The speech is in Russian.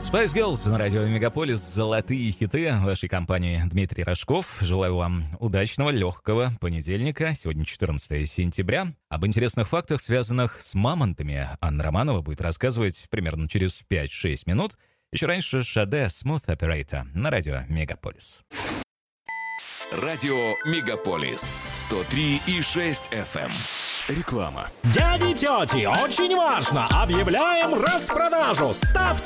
Spice Girls на радио Мегаполис. Золотые хиты в вашей компании. Дмитрий Рожков. Желаю вам удачного, легкого понедельника. Сегодня 14 сентября. Об интересных фактах, связанных с мамонтами, Анна Романова будет рассказывать примерно через 5-6 минут. Еще раньше Шаде Smooth Operator на радио Мегаполис. Радио Мегаполис 103,6 FM. Реклама. Дяди, тети, очень важно! Объявляем распродажу! Ставьте